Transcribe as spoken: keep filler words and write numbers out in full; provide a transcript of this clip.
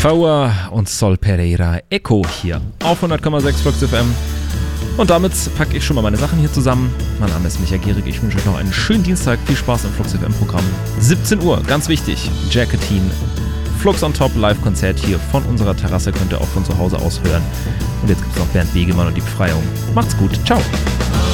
Faua und Sol Pereira Echo hier auf hundert Komma sechs Flux F M. Und damit packe ich schon mal meine Sachen hier zusammen. Mein Name ist Michael Gierig. Ich wünsche euch noch einen schönen Dienstag. Viel Spaß im Flux F M-Programm. siebzehn Uhr, ganz wichtig, Jacketin. Flux on Top, Live-Konzert hier von unserer Terrasse. Könnt ihr auch von zu Hause aus hören. Und jetzt gibt es noch Bernd Begemann und die Befreiung. Macht's gut. Ciao.